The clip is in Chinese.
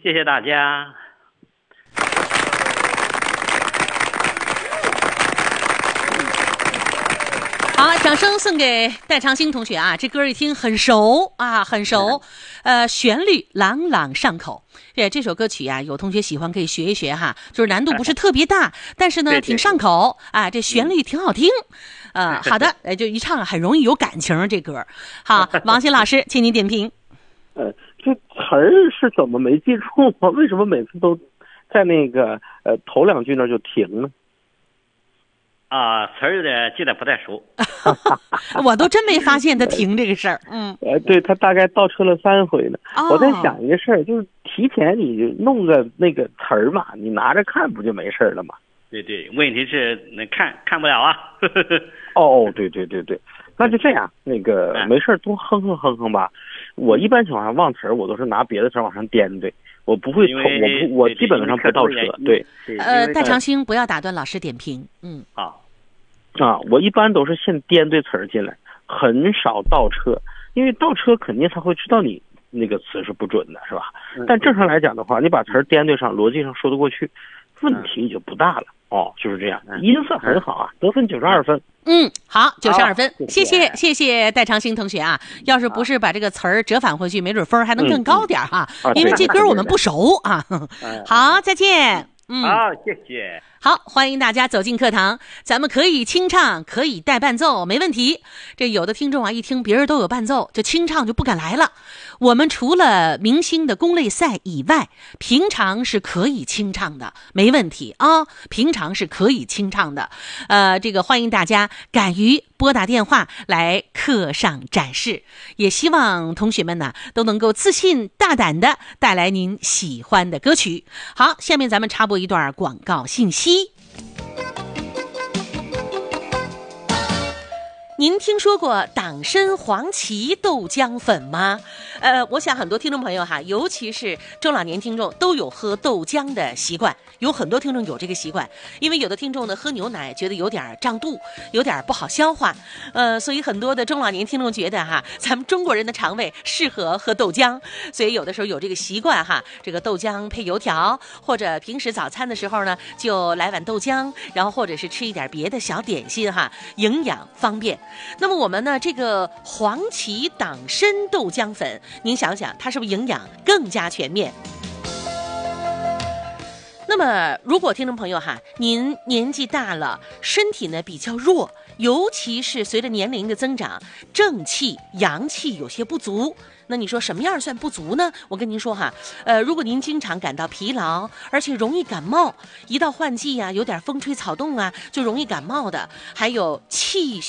谢谢大家。 好，掌声送给戴长兴同学啊！这歌一听很熟啊，很熟，旋律朗朗上口。这首歌曲啊，有同学喜欢可以学一学哈，就是难度不是特别大，但是呢对挺上口啊，这旋律挺好听。好的，就一唱很容易有感情这歌。好，王鑫老师，请您点评。 这词儿是怎么没记住啊？为什么每次都在那个头两句那就停呢？ 词儿的记得不太熟。 我都真没发现他停这个事儿。 对，他大概倒车了3回呢。我在想一个事儿，就是提前你就弄个那个词儿嘛，你拿着看不就没事了吗？ 对，问题是看不了啊。 对，那就这样，那个没事多哼哼吧。我一般情况下忘词儿，我都是拿别的词儿往上颠对，我不会我基本上不倒车。对， 戴长兴不要打断老师点评。 我一般都是先颠对词儿进来，很少倒车，因为倒车肯定他会知道你那个词是不准的，是吧？但正常来讲的话，你把词儿颠对上，逻辑上说得过去，问题就不大了。就是这样，音色很好啊，得分92分。 好，92分，谢谢戴长兴同学啊。要是不是把这个词儿折返回去，没准分还能更高点哈。因为这歌我们不熟啊。好，再见。 好，谢谢。 好，欢迎大家走进课堂，咱们可以清唱，可以带伴奏，没问题。这有的听众啊，一听别人都有伴奏，就清唱就不敢来了。我们除了明星的公类赛以外，平常是可以清唱的，没问题啊。平常是可以清唱的。这个欢迎大家敢于拨打电话来课上展示，也希望同学们呢都能够自信大胆的带来您喜欢的歌曲。好，下面咱们插播一段广告信息。您听说过党参黄芪豆浆粉吗？我想很多听众朋友哈，尤其是中老年听众都有喝豆浆的习惯，有很多听众有这个习惯，因为有的听众呢喝牛奶觉得有点胀肚，有点不好消化，所以很多的中老年听众觉得哈，咱们中国人的肠胃适合喝豆浆，所以有的时候有这个习惯哈，这个豆浆配油条，或者平时早餐的时候呢就来碗豆浆，然后或者是吃一点别的小点心哈，营养方便。那么我们呢这个黄芪党参豆浆粉，您想想它是不是营养更加全面？那么如果听众朋友哈，您年纪大了，身体呢比较弱，尤其是随着年龄的增长，正气阳气有些不足，那你说什么样算不足呢？我跟您说哈，如果您经常感到疲劳，而且容易感冒，一到换季啊，有点风吹草动啊，就容易感冒的，还有气